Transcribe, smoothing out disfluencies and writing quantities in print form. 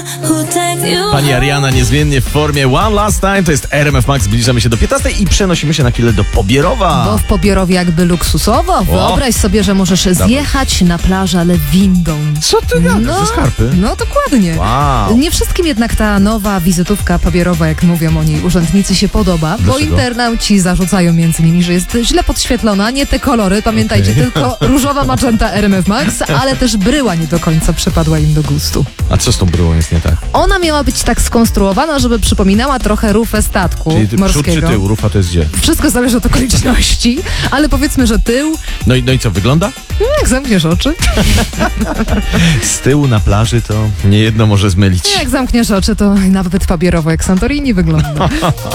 Pani Ariana niezmiennie w formie One Last Time. To jest RMF Max. Zbliżamy się do 15 i przenosimy się na chwilę do Pobierowa. Bo w Pobierowie jakby luksusowo. Wyobraź sobie, że możesz zjechać na plażę, ale windą. Co ty gadasz? Ze skarpy? No dokładnie. Wow. Nie wszystkim jednak ta nowa wizytówka Pobierowa, jak mówią o niej urzędnicy, się podoba, bo Dlaczego? internauci zarzucają między innymi, że jest źle podświetlona, nie te kolory, pamiętajcie, tylko różowa magenta RMF Max, ale też bryła nie do końca przypadła im do gustu. A co z tą bryłą jest nie tak? Ona miała być tak skonstruowana, żeby przypominała trochę rufę statku Czyli przód morskiego. czy tył? Rufa to jest gdzie? Wszystko zależy od okoliczności, ale powiedzmy, że tył, No i co, wygląda? jak zamkniesz oczy. Z tyłu na plaży to niejedno może zmylić. Jak zamkniesz oczy, to nawet papierowo jak Santorini wygląda.